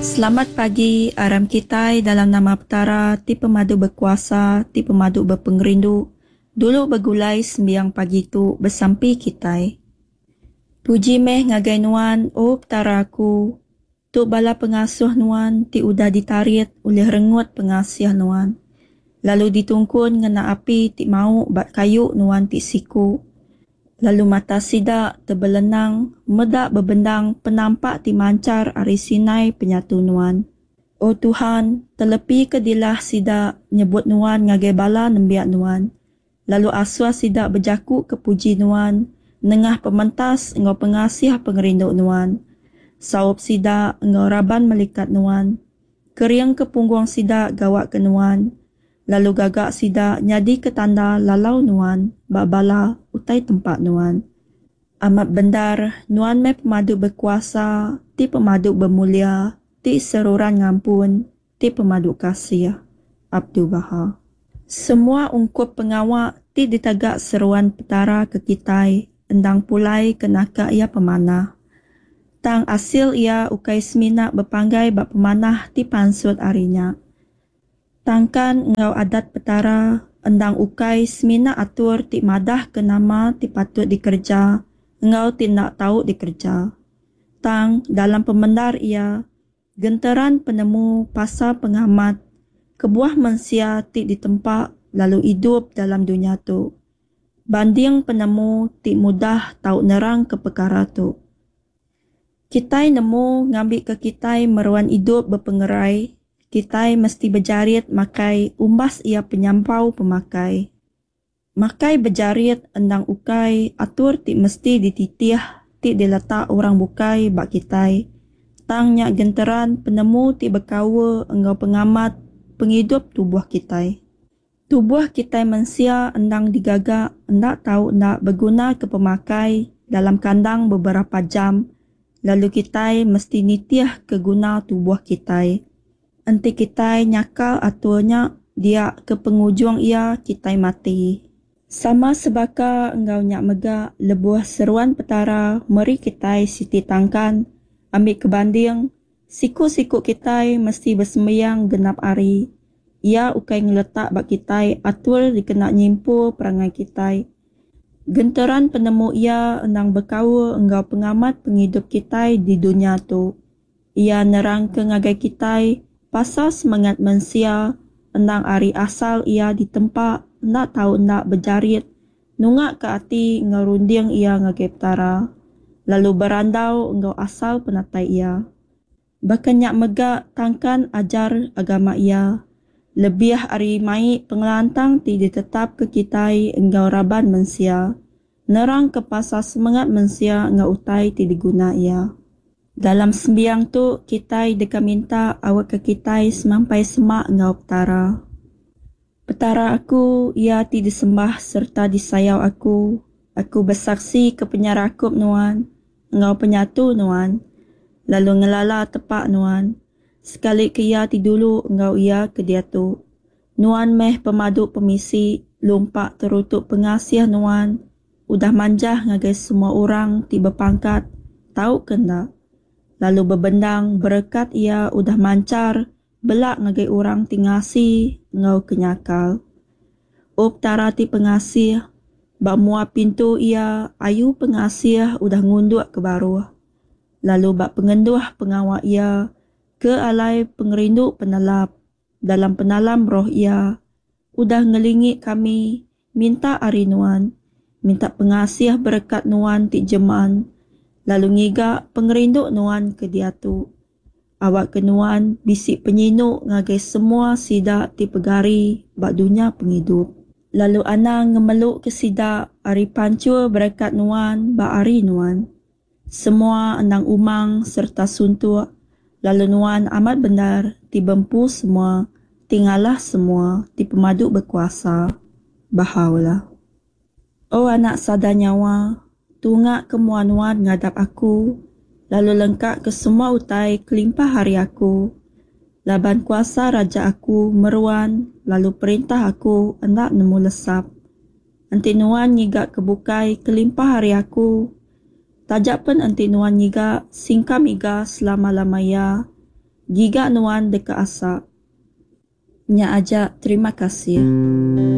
Selamat pagi, aram kitai dalam nama Petara, ti pemadu berkuasa, ti pemadu berpengerindu. Dulu bergulai sembiang pagi tu bersampi kitai. Puji meh ngagai nuan, oh Petara aku. Tu bala pengasuh nuan, ti udah ditarit oleh rengut pengasih nuan. Lalu ditungkun ngena api ti mau bat kayu nuan ti siku. Lalu mata sidak terbelenang, medak bebendang penampak ti mancar ari sinai penyatu nuan. Oh Tuhan, terlepi kedilah sidak nyebut nuan ngagai bala nembiak nuan. Lalu aswa sidak berjaku kepuji nuan, nengah pementas engau pengasih pengerinduk nuan. Saup sidak engau raban melikat nuan. Keriang ke punggung sidak gawak ke nuan. Lalu gagak sidak nyadi ke tanda lalau nuan, bak-bala utai tempat nuan. Amat bendar, nuan meh pemadu berkuasa, ti pemadu bermulia, ti seruran ngampun, ti pemadu kasih. Abdul Baha. Semua ungkup pengawak ti ditagak seruan Petara ke kitai, endang pulai kenaka ia pemanah. Tang asil ia ukai semina berpanggai bak pemanah ti pansut arinya. Tangkan engau adat Petara, endang ukai semina atur ti madah ke nama ti patut dikerja, engau tindak tahu dikerja. Tang dalam pemendar ia, genteran penemu pasal pengamat, kebuah mensia ti ditempak lalu hidup dalam dunia tu. Banding penemu ti mudah tahu nerang ke perkara tu. Kitai nemu ngambil ke kitai meruan hidup berpengerai, kitai mesti berjarit makai umbas ia penyampau pemakai. Makai berjarit endang ukai atur ti mesti dititih ti diletak orang bukai bak kitai. Tangnya genteran penemu ti berkawa engau pengamat penghidup tubuh kitai. Tubuh kitai mensia endang digagak endak tahu endak berguna ke pemakai dalam kandang beberapa jam. Lalu kitai mesti nitiah ke guna tubuh kitai. Enti kitai nyakal aturnya dia ke pengujung ia kitai mati. Sama sebaka engau nyak megak lebuh seruan Petara meri kitai siti tangkan ambil kebanding siku-siku kitai mesti bersembayang genap hari. Ia ukai ngeletak bak kitai atur dikena nyimpu perangai kitai. Genteran penemu ia endang berkawa engau pengamat penghidup kitai di dunia tu. Ia nerang ke ngagai kitai pasal semangat mensia, endang ari asal ia ditempak, endak tahu endak berjarit, nungak ke hati ngerunding ia ngagai Petara. Lalu berandau engau asal penatai ia. Bakenyak megak tangkan ajar agama ia. Lebih ari mai pengelantang ti ditetap ke kitai engau raban mensia. Nerang ke pasal semangat mensia engau utai ti diguna ia. Dalam sembiang tu, kitai deka minta awak ke kitai semampai semak engau Petara. Petara aku, ia ti disembah serta disayau aku. Aku bersaksi ke penyarakup nuan, engau penyatu nuan. Lalu ngelala tepak nuan. Sekali ke ia ti dulu engau ia ke dia tu. Nuan meh pemadu pemisi, lumpak terutuk pengasih nuan. Udah manjah ngagai semua orang ti berpangkat, tahu kena. Lalu berbendang berkat ia udah mancar, belak ngagai orang ti ngasi, ngau kenyakal. Oh Petara ti pengasih, bak mua pintu ia, ayu pengasih udah ngunduk ke baru. Lalu bak pengenduh pengawak ia, ke alai pengerinduk penalap, dalam penalam roh ia, udah ngelingi kami, minta ari nuan, minta pengasih berkat nuan ti jeman. Lalu ngigak pengerinduk nuan ke dia tu. Awak ke nuan bisik penyinuk ngagai semua sidak ti pegari bak dunia penghidup. Lalu anang ngemeluk ke sidak ari pancur berkat nuan bak ari nuan. Semua endang umang serta suntuk. Lalu nuan amat benar ti bempu semua, tinggalah semua ti pemadu berkuasa. Bahaulah. Oh anak sada nyawa, tungak kemuan-wan ngadap aku, lalu lengkap ke semua utai kelimpah hari aku. Laban kuasa raja aku meruan, lalu perintah aku hendak nemu lesap. Enti nuan nyigak kebukai kelimpah hari aku. Tajak pun enti nuan nyigak singkam iga selama-lamanya. giga nuan deka asa. Nya aja terima kasih.